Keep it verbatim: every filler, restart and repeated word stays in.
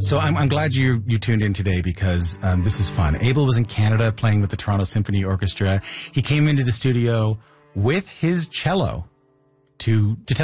So I'm, I'm glad you you tuned in today because um, this is fun. Abel was in Canada playing with the Toronto Symphony Orchestra. He came into the studio with his cello to to tell